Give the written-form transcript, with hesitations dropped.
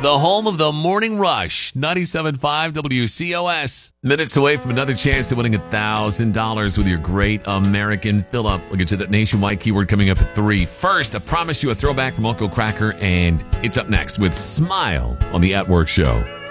The home of the Morning Rush, 97.5 WCOS. Minutes away from another chance to winning $1,000 with your Great American Fill-Up. We'll get to that nationwide keyword coming up at 3. First, I promised you a throwback from Uncle Kracker, and it's up next with Smile on the At Work Show.